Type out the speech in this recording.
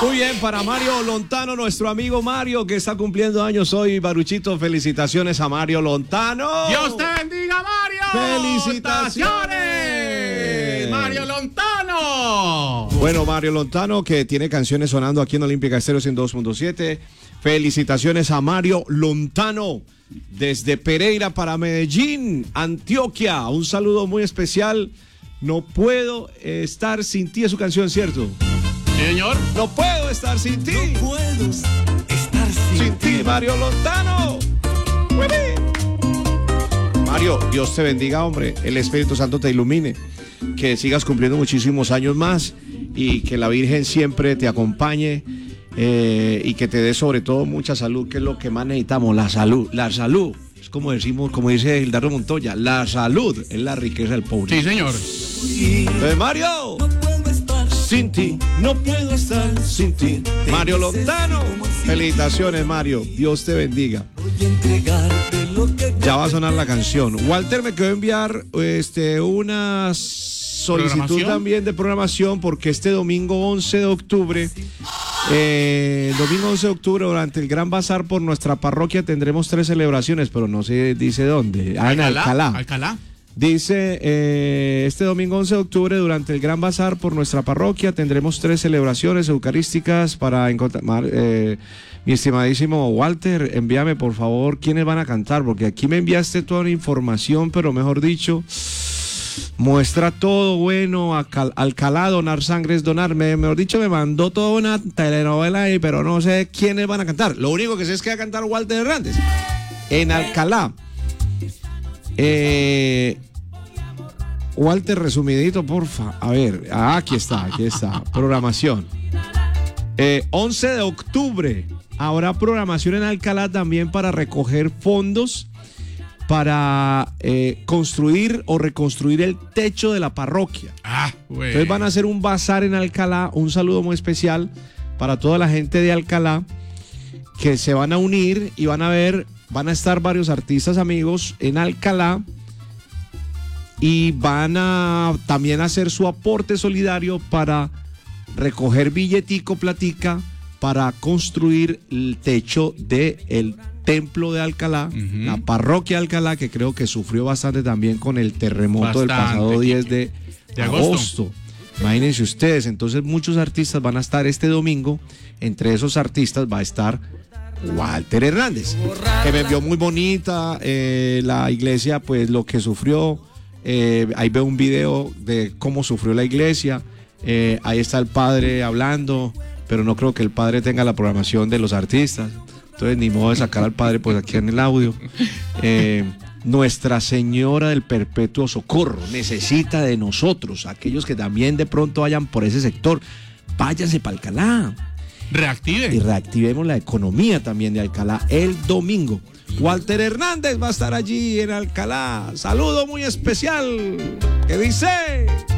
Muy bien, para Mario Lontano, nuestro amigo Mario, que está cumpliendo años hoy. Baruchito, felicitaciones a Mario Lontano. ¡Dios te bendiga, Mario! ¡Felicitaciones! ¡Mario Lontano! Bueno, Mario Lontano, que tiene canciones sonando aquí en Olímpica Estéreo 102.7. Felicitaciones a Mario Lontano, desde Pereira para Medellín, Antioquia. Un saludo muy especial. No puedo estar sin ti, es su canción, ¿cierto? Sí, señor. No puedo estar sin ti. No puedo estar Sin ti, Mario Lontano. Mario, Dios te bendiga, hombre. El Espíritu Santo te ilumine. Que sigas cumpliendo muchísimos años más y que la Virgen siempre te acompañe y que te dé sobre todo mucha salud, que es lo que más necesitamos, la salud. La salud. Es como decimos, como dice Gildardo Montoya, la salud es la riqueza del pobre. Sí, señor. Mario. No puedo estar Sin ti, no puedo estar sin ti. Mario Lontano, felicitaciones, Mario. Dios te bendiga. Voy a entregarte lo que Ya va a sonar la canción. Walter me quedó enviar una solicitud ¿Programación? también de programación porque este domingo 11 de octubre, durante el Gran Bazar por nuestra parroquia tendremos 3 celebraciones, pero no se dice dónde. En Alcalá. Alcalá. Dice, este domingo 11 de octubre, durante el Gran Bazar por nuestra parroquia, tendremos 3 celebraciones eucarísticas para encontrar... mi estimadísimo Walter, envíame por favor quiénes van a cantar, porque aquí me enviaste toda la información, pero mejor dicho, muestra todo bueno. Alcalá, donar sangre es donar. Mejor dicho, me mandó toda una telenovela ahí, pero no sé quiénes van a cantar. Lo único que sé es que va a cantar Walter Hernández en Alcalá. Walter, resumidito, porfa. A ver, aquí está. Programación. 11 de octubre habrá programación en Alcalá también para recoger fondos para construir o reconstruir el techo de la parroquia. Güey. Entonces van a hacer un bazar en Alcalá. Un saludo muy especial para toda la gente de Alcalá que se van a unir y van a estar varios artistas amigos en Alcalá y van a también hacer su aporte solidario para recoger billetico, platica, para construir el techo del templo de Alcalá, la parroquia de Alcalá, que creo que sufrió bastante también con el terremoto del pasado 10 de agosto. Imagínense ustedes, entonces muchos artistas van a estar este domingo. Entre esos artistas va a estar Walter Hernández, que me envió muy bonita la iglesia, pues lo que sufrió. Ahí veo un video de cómo sufrió la iglesia. Ahí está el padre hablando, pero no creo que el padre tenga la programación de los artistas. Entonces ni modo de sacar al padre pues aquí en el audio. Nuestra Señora del Perpetuo Socorro necesita de nosotros, aquellos que también de pronto vayan por ese sector. Váyanse para Alcalá. Reactive. Y reactivemos la economía también de Alcalá el domingo. Walter Hernández va a estar allí en Alcalá. Saludo muy especial. ¿Qué dice?